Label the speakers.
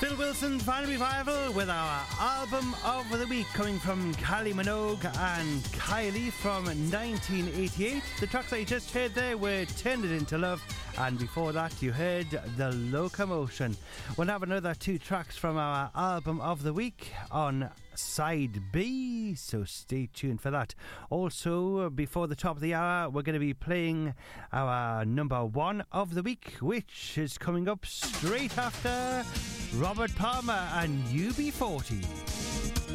Speaker 1: Phil Wilson's Van Revival with our album of the week coming from Kylie Minogue and Kylie from 1988. The tracks that you just heard there were Turned It Into Love, and before that you heard The Locomotion. We'll have another two tracks from our album of the week on side B, so stay tuned for that. Also, before the top of the hour, we're going to be playing our number one of the week, which is coming up straight after Robert Palmer and UB40.